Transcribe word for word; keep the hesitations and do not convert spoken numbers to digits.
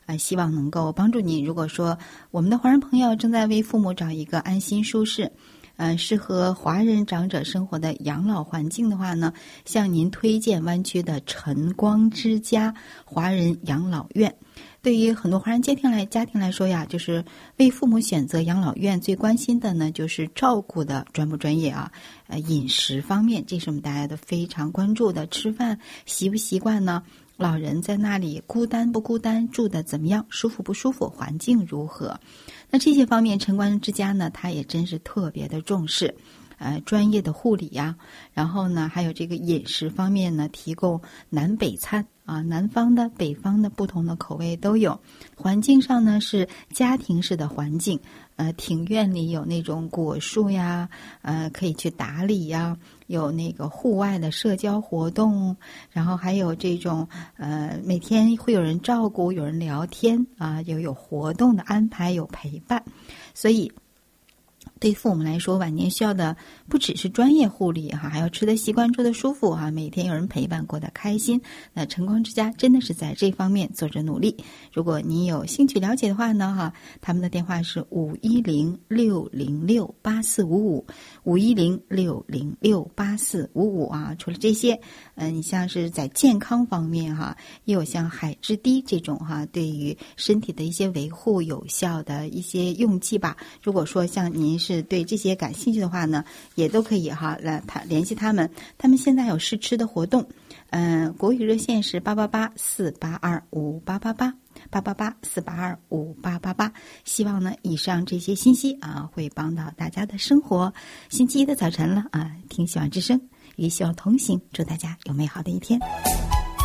呃，希望能够帮助您。如果说我们的华人朋友正在为父母找一个安心舒适呃，适合华人长者生活的养老环境的话呢，向您推荐湾区的晨光之家华人养老院。对于很多华人家庭来家庭来说呀，就是为父母选择养老院最关心的呢，就是照顾的专不专业啊，呃，饮食方面，这是我们大家都非常关注的。吃饭习不习惯呢？老人在那里孤单不孤单，住的怎么样，舒服不舒服，环境如何？那这些方面，晨光之家呢，他也真是特别的重视。呃，专业的护理呀，然后呢，还有这个饮食方面呢，提供南北餐啊，南方的、北方的不同的口味都有。环境上呢是家庭式的环境，呃，庭院里有那种果树呀，呃，可以去打理呀，有那个户外的社交活动，然后还有这种呃，每天会有人照顾，有人聊天啊，有有活动的安排，有陪伴，所以。对父母来说，晚年需要的不只是专业护理哈，还要吃得习惯、住得舒服哈，每天有人陪伴，过得开心。那晨光之家真的是在这方面做着努力。如果你有兴趣了解的话呢，哈，他们的电话是五一零六零六八四五五，五一零六零六八四五五啊。除了这些，嗯、呃，你像是在健康方面哈，也有像海之滴这种哈，对于身体的一些维护有效的一些用剂吧。如果说像您是对这些感兴趣的话呢，也都可以哈来他联系他们。他们现在有试吃的活动，嗯、呃，国语热线是八八八四八二五八八八八八八四八二五八八八。希望呢，以上这些信息啊，会帮到大家的生活。星期一的早晨了啊，听希望之声，与希望同行，祝大家有美好的一天。